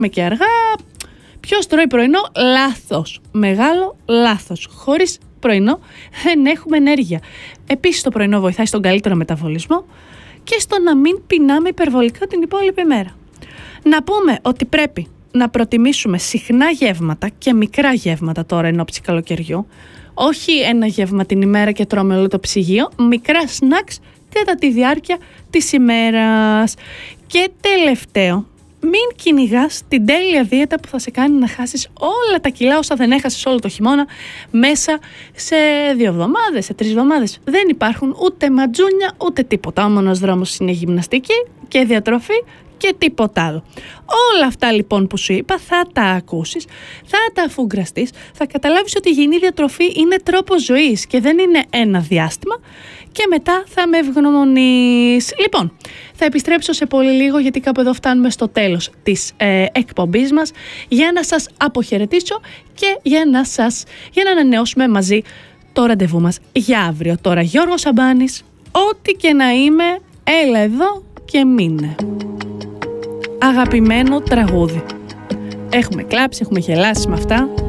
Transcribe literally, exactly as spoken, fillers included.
με και αργά. Ποιος τρώει πρωινό? Λάθος. Μεγάλο λάθος. Χωρίς πρωινό δεν έχουμε ενέργεια. Επίσης το πρωινό βοηθάει στον καλύτερο μεταβολισμό και στο να μην πεινάμε υπερβολικά την υπόλοιπη μέρα. Να πούμε ότι πρέπει να προτιμήσουμε συχνά γεύματα και μικρά γεύματα τώρα εν ώψη καλοκαιριού. Όχι ένα γεύμα την ημέρα και τρώμε όλο το ψυγείο, μικρά σνακς κατά τη διάρκεια της ημέρας. Και τελευταίο, μην κυνηγάς την τέλεια δίαιτα που θα σε κάνει να χάσεις όλα τα κιλά όσα δεν έχασες όλο το χειμώνα μέσα σε δύο εβδομάδες, σε τρεις εβδομάδες. Δεν υπάρχουν ούτε ματζούνια ούτε τίποτα. Ο μόνος δρόμος είναι γυμναστική και διατροφή και τίποτα άλλο. Όλα αυτά λοιπόν που σου είπα θα τα ακούσεις, θα τα αφουγκραστείς, θα καταλάβεις ότι η υγιεινή διατροφή είναι τρόπος ζωής και δεν είναι ένα διάστημα και μετά θα με ευγνωμονείς. Λοιπόν, θα επιστρέψω σε πολύ λίγο γιατί κάπου εδώ φτάνουμε στο τέλος της ε, εκπομπής μας για να σας αποχαιρετήσω και για να σας, για να ανανεώσουμε μαζί το ραντεβού μας για αύριο. Τώρα Γιώργος Σαμπάνης, ό,τι και να είμαι, έλα εδώ και μείνε. Αγαπημένο τραγούδι. Έχουμε κλάψει, έχουμε γελάσει με αυτά.